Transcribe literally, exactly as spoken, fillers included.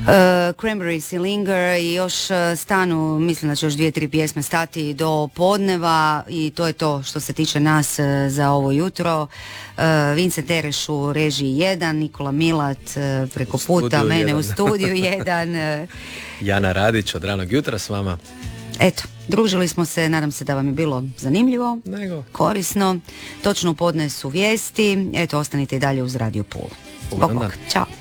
Cranberries i Linger i još stanu, mislim da će još dvije, tri pjesme stati do podneva i to je to što se tiče nas za ovo jutro. Uh, Vincent Tereš u režiji jedan, Nikola Milat uh, preko puta, mene jedan. U studiju jedan. Uh, Jana Radić od ranog jutra s vama. Eto, družili smo se, nadam se da vam je bilo zanimljivo, Nego. korisno. Točno u podne su vijesti, eto, ostanite i dalje uz Radio Pulu. Bok, bok. Ćao.